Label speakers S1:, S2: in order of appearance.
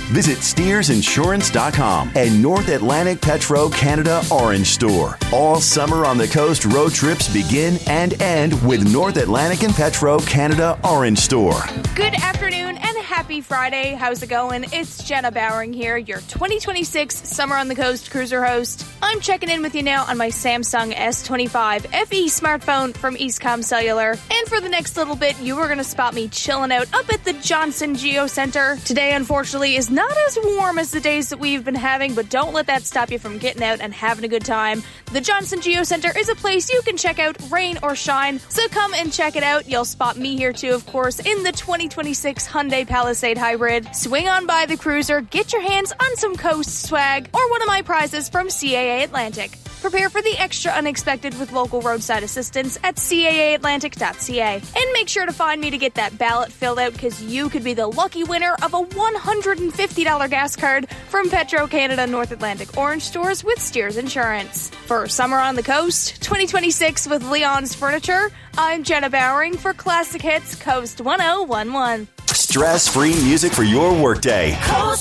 S1: Visit SteersInsurance.com and North Atlantic Petro Canada Orange Store. All summer on the coast road trips begin and end with North Atlantic and Petro Canada Orange Store.
S2: Good afternoon and happy Friday. How's it going? It's Jenna Bowering here, your 2026 Summer on the Coast cruiser host. I'm checking in with you now on my Samsung S25 FE smartphone from Eastcom Cellular. And for the next little bit, you are going to spot me chilling out up at the Johnson Geo Center. Today, unfortunately, is not as warm as the days that we've been having, but don't let that stop you from getting out and having a good time. The Johnson Geo Center is a place you can check out, rain or shine, so come and check it out. You'll spot me here too, of course, in the 2026 Hyundai Palisade Hybrid. Swing on by the cruiser, get your hands on some coast swag, or one of my prizes from CAA Atlantic. Prepare for the extra unexpected with local roadside assistance at caaatlantic.ca. And make sure to find me to get that ballot filled out, because you could be the lucky winner of a $150 gas card from Petro Canada North Atlantic Orange Stores with Steers Insurance. For Summer on the Coast 2026 with Leon's Furniture, I'm Jenna Bowering for Classic Hits Coast 1011.
S1: Stress-free music for your workday.